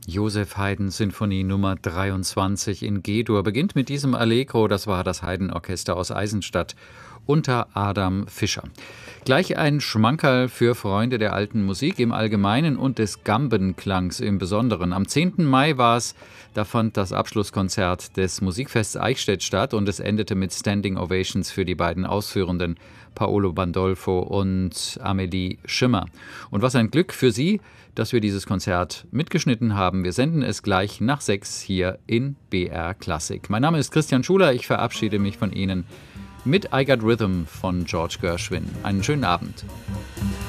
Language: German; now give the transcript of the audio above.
Joseph Haydn Sinfonie Nummer 23 in G-Dur beginnt mit diesem Allegro. Das war das Haydn-Orchester aus Eisenstadt unter Adam Fischer. Gleich ein Schmankerl für Freunde der alten Musik im Allgemeinen und des Gambenklangs im Besonderen. Am 10. Mai war es, da fand das Abschlusskonzert des Musikfests Eichstätt statt und es endete mit Standing Ovations für die beiden Ausführenden Paolo Pandolfo und Amelie Schimmer. Und was ein Glück für Sie, dass wir dieses Konzert mitgeschnitten haben. Wir senden es gleich nach 6 hier in BR Klassik. Mein Name ist Christian Schuler, ich verabschiede mich von Ihnen mit I Got Rhythm von George Gershwin. Einen schönen Abend.